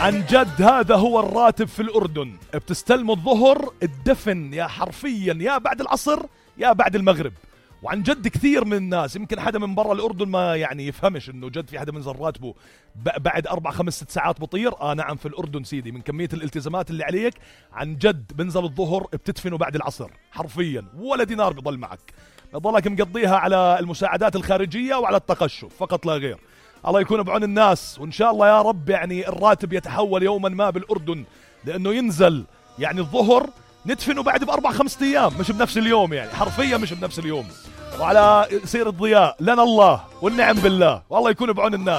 عن جد هذا هو الراتب في الأردن. بتستلموا الظهر، الدفن يا حرفيا يا بعد العصر يا بعد المغرب. وعن جد كثير من الناس، يمكن حدا من برا الأردن ما يعني يفهمش انه جد في حدا من راتبه بعد 4-5-6 ساعات بطير. نعم في الأردن سيدي، من كمية الالتزامات اللي عليك عن جد بنزل الظهر بتدفنه بعد العصر حرفيا، ولا دينار بضل معك، بضلك مقضيها على المساعدات الخارجية وعلى التقشف فقط لا غير. الله يكون بعون الناس، وإن شاء الله يا رب يعني الراتب يتحول يوما ما بالأردن، لأنه ينزل يعني الظهر ندفنه بعد ب4-5 أيام، مش بنفس اليوم، يعني حرفيا مش بنفس اليوم. وعلى سير الضياء لنا الله والنعم بالله، والله يكون بعون الناس.